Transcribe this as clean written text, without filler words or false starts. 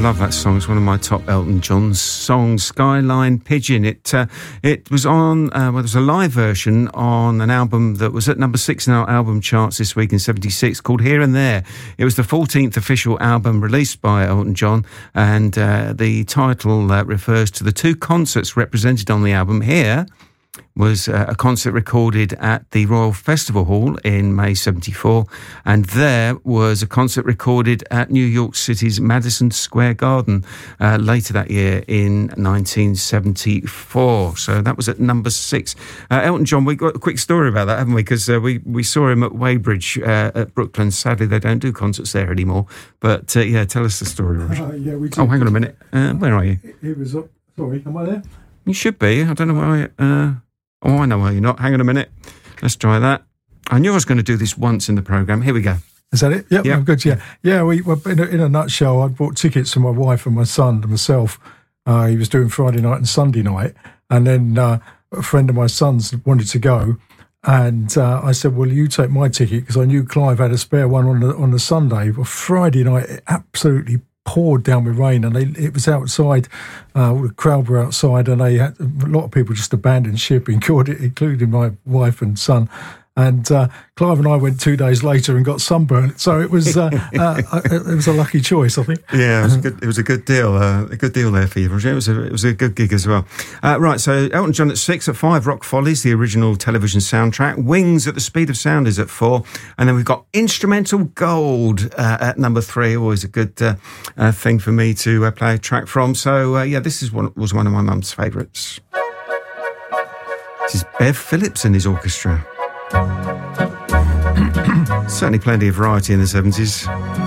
love that song. It's one of my top Elton John songs, Skyline Pigeon. It was on, there's a live version on an album that was at number 6 in our album charts this week in 76 called Here and There. It was the 14th official album released by Elton John, and the title refers to the 2 concerts represented on the album. Here was a concert recorded at the Royal Festival Hall in May 74, and there was a concert recorded at New York City's Madison Square Garden later that year in 1974. So that was at number 6. Elton John, we got a quick story about that, haven't we? Because we saw him at Weybridge at Brooklyn. Sadly, they don't do concerts there anymore. But tell us the story, Roger. Yeah, we did. Oh, hang on a minute. Where are you? It was up. Sorry, am I there? You should be. I don't know why. I know why you're not. Hang on a minute. Let's try that. I knew I was going to do this once in the programme. Here we go. Is that it? Yep. I'm good, yeah. Yeah, we in a nutshell, I bought tickets for my wife and my son and myself. He was doing Friday night and Sunday night. And then a friend of my son's wanted to go. And I said, well, you take my ticket, because I knew Clive had a spare one on the Sunday. Well, Friday night, it absolutely poured down with rain, and it was outside. All the crowd were outside, and they had a lot of people just abandoned ship, including my wife and son. And Clive and I went 2 days later and got sunburnt. So it was it was a lucky choice, I think. Yeah, it was a good deal. A good deal there for you, Roger. It was a good gig as well. Right, so Elton John at 6. At 5, Rock Follies, the original television soundtrack. Wings at the Speed of Sound is at 4. And then we've got Instrumental Gold at number 3. Always a good thing for me to play a track from. So, this was one of my mum's favourites. This is Bev Phillips and his orchestra. Certainly plenty of variety in the 70s.